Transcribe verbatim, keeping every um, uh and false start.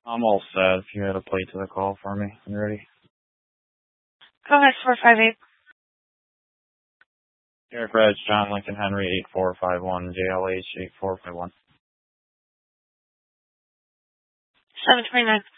I'm all set. If you had a plate to the call for me, you ready? Go ahead, four five eight. Eric Reg, John Lincoln Henry, eight four five one, J L H, eight four five one. seven twenty-nine.